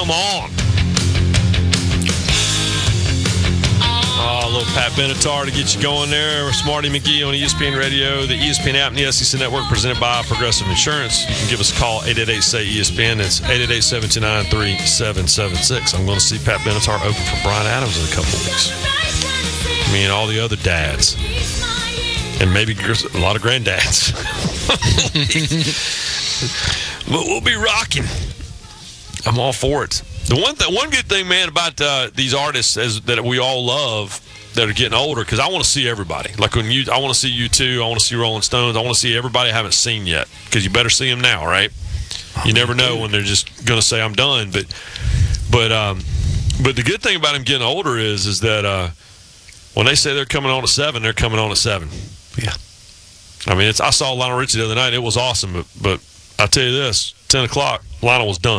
Come on. A little Pat Benatar to get you going there. Smarty McGee on ESPN Radio, the ESPN app, and the SEC Network, presented by Progressive Insurance. You can give us a call, 888-SAY-ESPN. It's 888-729-3776. I'm going to see Pat Benatar open for Brian Adams in a couple of weeks. Me and all the other dads. And maybe a lot of granddads. But we'll be rocking. I'm all for it. The one good thing, man, about these artists that we all love that are getting older, because I want to see everybody. Like I want to see U2, I want to see Rolling Stones, I want to see everybody I haven't seen yet, because you better see them now, right? You never know when they're just going to say I'm done. But the good thing about them getting older is that when they say they're coming on at 7, they're coming on at 7. Yeah. I mean, I saw Lionel Richie the other night. It was awesome, but I tell you this, 10 o'clock, Lionel was done.